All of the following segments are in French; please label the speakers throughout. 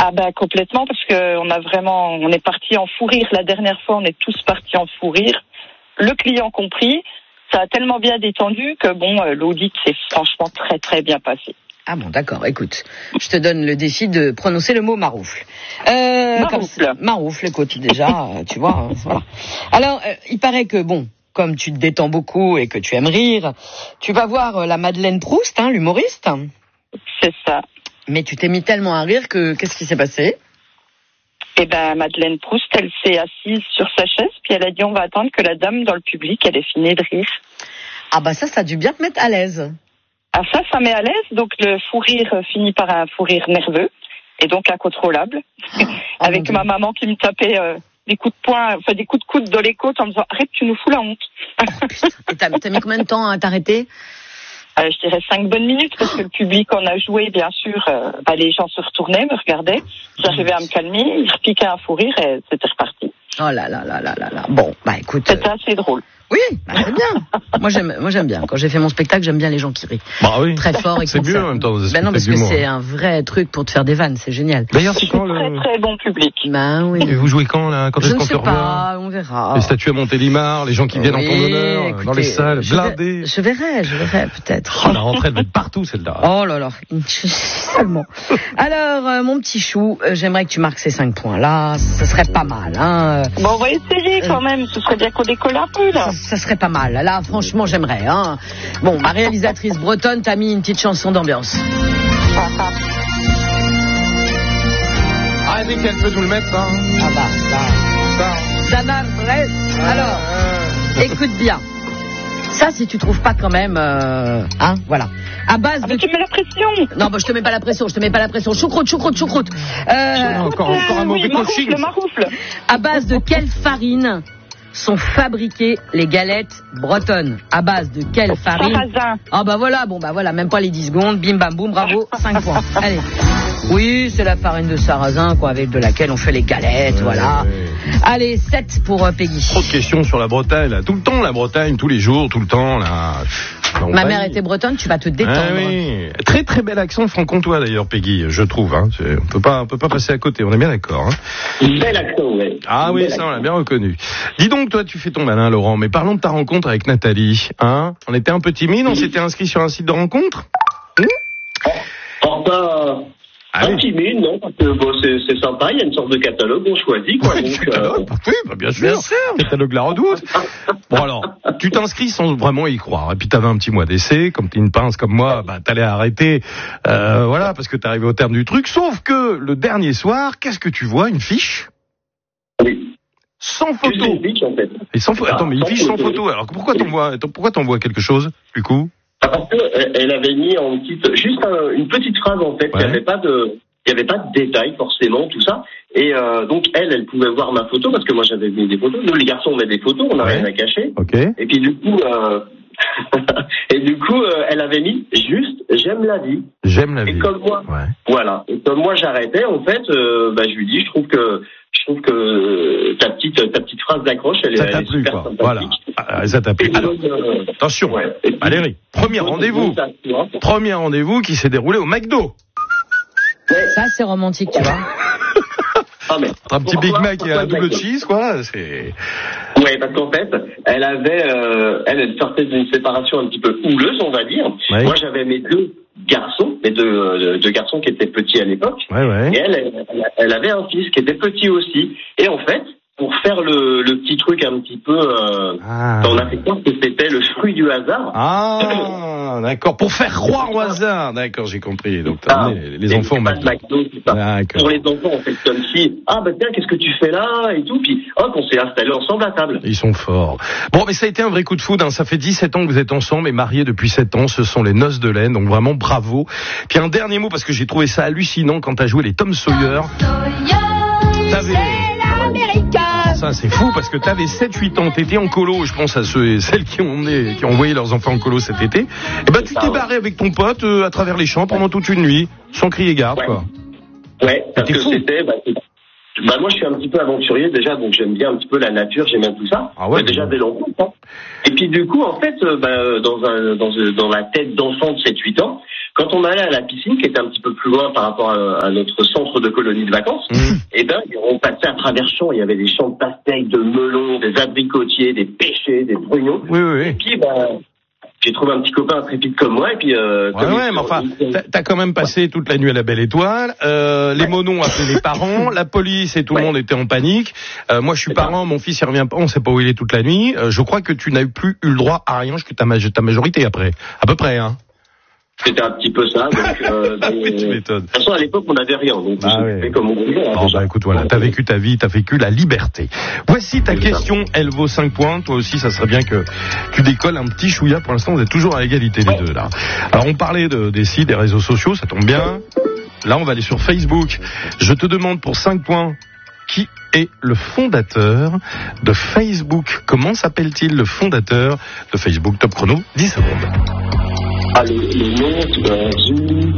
Speaker 1: Ah bah complètement, parce que on est parti en fou rire. La dernière fois, on est tous partis en fou rire. Le client compris. Ça a tellement bien détendu que l'audit s'est franchement très très bien passé.
Speaker 2: Ah bon, d'accord. Écoute, je te donne le défi de prononcer le mot maroufle. Maroufle, écoute, déjà, tu vois, voilà. Alors, il paraît que comme tu te détends beaucoup et que tu aimes rire, tu vas voir la Madeleine Proust, l'humoriste.
Speaker 1: C'est ça.
Speaker 2: Mais tu t'es mis tellement à rire que qu'est-ce qui s'est passé ?
Speaker 1: Eh ben, Madeleine Proust, elle s'est assise sur sa chaise, puis elle a dit on va attendre que la dame dans le public, elle ait fini de rire.
Speaker 2: Ah bah ça a dû bien te mettre à l'aise.
Speaker 1: Ah ça met à l'aise, donc le fou rire finit par un fou rire nerveux, et donc incontrôlable, avec ma maman qui me tapait des coups de poing, des coups de coude dans les côtes en me disant arrête, tu nous fous la honte.
Speaker 2: Oh, putain. Et t'as mis combien de temps à t'arrêter ?
Speaker 1: Je dirais 5 bonnes minutes, parce que le public en a joué, bien sûr. Les gens se retournaient, me regardaient. J'arrivais à me calmer, ils repiquaient un fou rire et c'était reparti.
Speaker 2: Oh là là là là là là. Bon, écoute.
Speaker 1: C'était assez drôle.
Speaker 2: Oui, c'est bien. Moi j'aime bien. Quand j'ai fait mon spectacle, j'aime bien les gens qui rient.
Speaker 3: Bah oui.
Speaker 2: Très fort et
Speaker 3: c'est mieux en même temps.
Speaker 2: Non, parce que c'est un vrai truc pour te faire des vannes, c'est génial.
Speaker 3: D'ailleurs, c'est quand
Speaker 1: très très bon public.
Speaker 2: Oui.
Speaker 3: Et vous jouez quand là ? Quand
Speaker 2: je
Speaker 3: est-ce
Speaker 2: ne
Speaker 3: qu'on
Speaker 2: sais pas, on verra.
Speaker 3: Les statues à Montélimar, les gens qui viennent en ton honneur, écoutez, dans les salles, blindées.
Speaker 2: Je verrai peut-être.
Speaker 3: Oh, la rentrée elle va être partout celle-là.
Speaker 2: Oh là là, seulement. Alors, mon petit chou, j'aimerais que tu marques ces 5 points là, ce serait pas mal.
Speaker 1: On va essayer quand même, ce serait bien qu'on décolle un peu là.
Speaker 2: Ça serait pas mal. Là, franchement, j'aimerais. Bon, ma réalisatrice bretonne t'a mis une petite chanson d'ambiance.
Speaker 3: Ah, dès qu'elle peut nous le mettre, ça.
Speaker 2: Ça m'intéresse. Alors, écoute bien. Ça, si tu trouves pas quand même, voilà. À base de.
Speaker 1: Tu me mets la pression.
Speaker 2: Non, je te mets pas la pression. Choucroute.
Speaker 3: Encore un mauvais coaching.
Speaker 1: Le maroufle.
Speaker 2: À base de quelle farine sont fabriquées les galettes bretonnes? À base de quelle farine?
Speaker 1: Sarrasin.
Speaker 2: Ah voilà, même pas les 10 secondes, bim bam boum, bravo, 5 points. Allez. Oui, c'est la farine de sarrasin, avec de laquelle on fait les galettes, voilà. Allez, 7 pour Peggy.
Speaker 3: Trop de questions sur la Bretagne, là. Tout le temps, la Bretagne, tous les jours, tout le temps, là.
Speaker 2: Ma mère était bretonne, tu vas te détendre.
Speaker 3: Oui. Très très bel accent franc-comtois d'ailleurs, Peggy, je trouve. On peut pas passer à côté, on est bien d'accord.
Speaker 4: Bel accent, oui.
Speaker 3: Ah oui, ça on l'a bien reconnu. Dis donc, toi tu fais ton malin, Laurent, mais parlons de ta rencontre avec Nathalie. On était un peu timide, on s'était inscrit sur un site de rencontre.
Speaker 4: Pas timide, non, parce que c'est sympa, il y a une sorte de catalogue, on choisit, quoi.
Speaker 3: Ouais, catalogue, oui, bien sûr. Catalogue La Redoute. Bon alors, tu t'inscris sans vraiment y croire. Et puis t'avais un petit mois d'essai, comme t'es une pince comme moi, t'allais arrêter, parce que t'arrivais au terme du truc. Sauf que le dernier soir, qu'est-ce que tu vois? Une fiche?
Speaker 4: Oui.
Speaker 3: Sans photo.
Speaker 4: Une fiche, en fait.
Speaker 3: Et attends, mais une fiche sans photo. Alors pourquoi t'envoies quelque chose, du coup?
Speaker 4: Parce qu'elle avait mis une petite phrase, en fait.
Speaker 3: Ouais.
Speaker 4: Il n'y avait pas de détails, forcément, tout ça. Et donc, elle pouvait voir ma photo, parce que moi, j'avais mis des photos. Nous, les garçons, on met des photos, on n'a rien à cacher.
Speaker 3: Ok.
Speaker 4: Et puis, du coup, elle avait mis juste, j'aime la vie.
Speaker 3: J'aime la vie.
Speaker 4: Et comme moi, voilà. Et comme moi, j'arrêtais, en fait, je lui dis, je trouve que ta petite phrase d'accroche, elle est super sympathique.
Speaker 3: Voilà. Ça t'a plu. Alors, attention, Valérie, premier rendez-vous qui s'est déroulé au McDo.
Speaker 2: Ça, c'est romantique, tu vois.
Speaker 3: Un petit Big Mac et un double cheese, quoi.
Speaker 4: Ouais, parce qu'en fait, elle sortait d'une séparation un petit peu houleuse, on va dire. Ouais. Moi, j'avais mes deux garçons qui étaient petits à l'époque.
Speaker 3: Ouais.
Speaker 4: Et elle avait un fils qui était petit aussi. Et en fait, pour faire le petit truc un petit peu, on a fait croire que c'était le fruit du hasard.
Speaker 3: Ah, d'accord. Pour faire croire au hasard. D'accord, j'ai compris. Donc, t'as amené les enfants au McDo.
Speaker 4: Pour les enfants, on fait comme si, tiens, qu'est-ce que tu fais là? Et tout. Puis, on s'est installés ensemble à table.
Speaker 3: Ils sont forts. Bon, mais ça a été un vrai coup de foudre, Ça fait 17 ans que vous êtes ensemble et mariés depuis 7 ans. Ce sont les noces de laine. Donc, vraiment, bravo. Puis, un dernier mot, parce que j'ai trouvé ça hallucinant quand t'as joué les Tom Sawyer. Ça, c'est fou parce que t'avais 7-8 ans, t'étais en colo, je pense à celles qui ont envoyé leurs enfants en colo cet été. Et tu t'es barré avec ton pote à travers les champs pendant toute une nuit, sans crier garde, quoi.
Speaker 4: Ouais, parce que c'était, moi je suis un petit peu aventurier déjà, donc j'aime bien un petit peu la nature, j'aime bien tout ça. Déjà dès l'enfance. Et puis du coup, en fait, dans la tête d'enfant de 7-8 ans, Quand on allait à la piscine, qui était un petit peu plus loin par rapport à notre centre de colonie de vacances, et ben, on passait à travers champs. Il y avait des champs de pastèques, de melons, des abricotiers, des pêchers, des brugnons.
Speaker 3: Oui.
Speaker 4: Et puis, j'ai trouvé un petit copain intrépide comme moi, et puis...
Speaker 3: mais enfin, t'as quand même passé toute la nuit à la Belle Étoile, les monos appelaient les parents, la police et tout le monde était en panique. Moi, je suis parent, mon fils, il revient pas, on sait pas où il est toute la nuit. Je crois que tu n'as plus eu le droit à rien jusqu'à ta majorité après. À peu près, hein.
Speaker 4: C'était un petit peu ça. Donc,
Speaker 3: oui, tu m'étonnes.
Speaker 4: De toute façon, à l'époque, on n'avait rien. Donc, fait comme on voulait.
Speaker 3: Écoute, voilà, t'as vécu ta vie, t'as vécu la liberté. Voici ta question, elle vaut 5 points. Toi aussi, ça serait bien que tu décolles un petit chouïa. Pour l'instant, vous êtes toujours à égalité, les deux, là. Alors, on parlait des sites, des réseaux sociaux, ça tombe bien. Là, on va aller sur Facebook. Je te demande pour 5 points, qui est le fondateur de Facebook? Comment s'appelle-t-il le fondateur de Facebook? Top chrono, 10 secondes.
Speaker 4: Ah, le nom,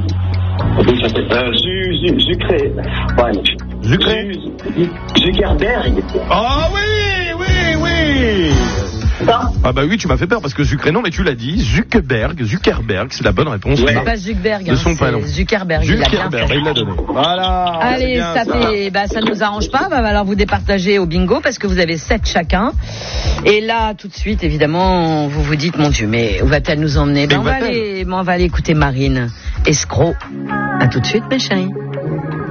Speaker 4: Zuckerberg.
Speaker 3: Ah oui. Ah bah oui, tu m'as fait peur parce que Zucré, non, mais tu l'as dit, Zuckerberg, c'est la bonne réponse.
Speaker 2: Ouais. C'est pas Zuckerberg,
Speaker 3: de son prénom.
Speaker 2: Zuckerberg, il
Speaker 3: l'a donné. Voilà.
Speaker 2: Allez, ça nous arrange pas, va falloir vous départager au bingo parce que vous avez 7 chacun. Et là, tout de suite, évidemment, vous vous dites, mon Dieu, mais où va-t-elle nous emmener? On va aller écouter Marine, escroc. À tout de suite, mes chéris.